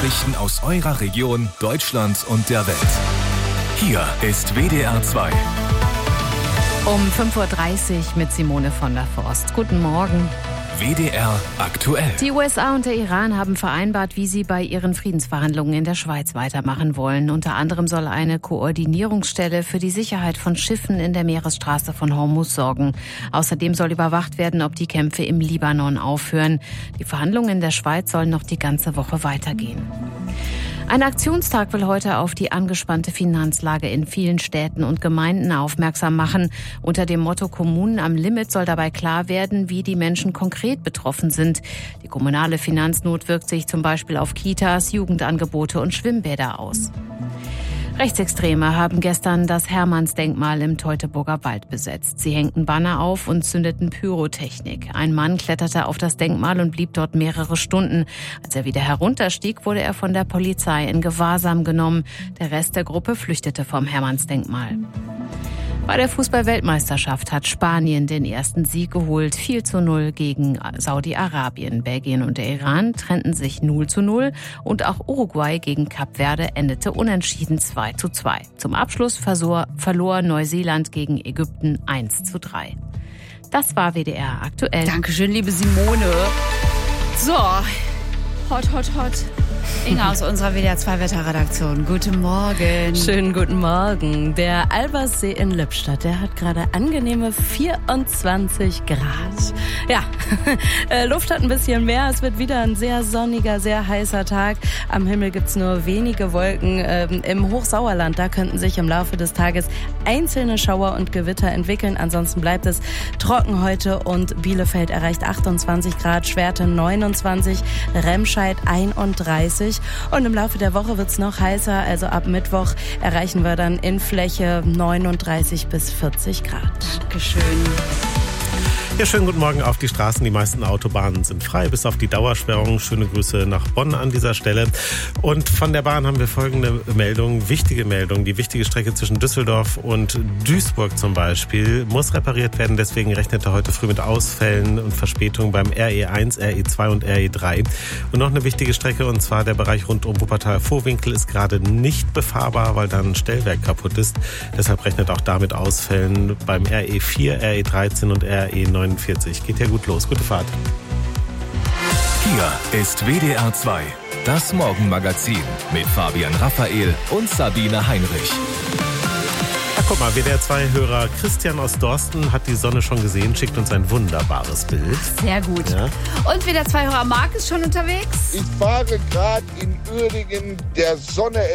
Nachrichten aus eurer Region, Deutschland und der Welt. Hier ist WDR 2. Um 5.30 Uhr mit Simone von der Forst. Guten Morgen. WDR aktuell. Die USA und der Iran haben vereinbart, wie sie bei ihren Friedensverhandlungen in der Schweiz weitermachen wollen. Unter anderem soll eine Koordinierungsstelle für die Sicherheit von Schiffen in der Meeresstraße von Hormuz sorgen. Außerdem soll überwacht werden, ob die Kämpfe im Libanon aufhören. Die Verhandlungen in der Schweiz sollen noch die ganze Woche weitergehen. Ein Aktionstag will heute auf die angespannte Finanzlage in vielen Städten und Gemeinden aufmerksam machen. Unter dem Motto Kommunen am Limit soll dabei klar werden, wie die Menschen konkret betroffen sind. Die kommunale Finanznot wirkt sich zum Beispiel auf Kitas, Jugendangebote und Schwimmbäder aus. Rechtsextreme haben gestern das Hermannsdenkmal im Teutoburger Wald besetzt. Sie hängten Banner auf und zündeten Pyrotechnik. Ein Mann kletterte auf das Denkmal und blieb dort mehrere Stunden. Als er wieder herunterstieg, wurde er von der Polizei in Gewahrsam genommen. Der Rest der Gruppe flüchtete vom Hermannsdenkmal. Bei der Fußball-Weltmeisterschaft hat Spanien den ersten Sieg geholt, 4:0 gegen Saudi-Arabien. Belgien und der Iran trennten sich 0:0 und auch Uruguay gegen Kap Verde endete unentschieden 2:2. Zum Abschluss verlor Neuseeland gegen Ägypten 1:3. Das war WDR aktuell. Dankeschön, liebe Simone. So, hot. Inga aus unserer WDR 2 Wetterredaktion. Guten Morgen. Schönen guten Morgen. Der Alberssee in Lippstadt, der hat gerade angenehme 24 Grad. Ja, Luft hat ein bisschen mehr. Es wird wieder ein sehr sonniger, sehr heißer Tag. Am Himmel gibt's nur wenige Wolken. Im Hochsauerland, da könnten sich im Laufe des Tages einzelne Schauer und Gewitter entwickeln. Ansonsten bleibt es trocken heute und Bielefeld erreicht 28 Grad, Schwerte 29, Remscheid 31. Und im Laufe der Woche wird's noch heißer, also ab Mittwoch erreichen wir dann in Fläche 39 bis 40 Grad. Dankeschön. Ja, schönen guten Morgen auf die Straßen. Die meisten Autobahnen sind frei, bis auf die Dauersperrung. Schöne Grüße nach Bonn an dieser Stelle. Und von der Bahn haben wir folgende Meldung, wichtige Meldung. Die wichtige Strecke zwischen Düsseldorf und Duisburg zum Beispiel muss repariert werden. Deswegen rechnet er heute früh mit Ausfällen und Verspätungen beim RE1, RE2 und RE3. Und noch eine wichtige Strecke, und zwar der Bereich rund um Wuppertal-Vohwinkel ist gerade nicht befahrbar, weil da ein Stellwerk kaputt ist. Deshalb rechnet auch damit Ausfällen beim RE4, RE13 und RE9. Geht ja gut los. Gute Fahrt. Hier ist WDR 2, das Morgenmagazin mit Fabian Raphael und Sabine Heinrich. Ja, guck mal, WDR 2-Hörer Christian aus Dorsten hat die Sonne schon gesehen, schickt uns ein wunderbares Bild. Sehr gut. Ja. Und WDR 2-Hörer Marc ist schon unterwegs. Ich fahre gerade in Uerdingen der Sonne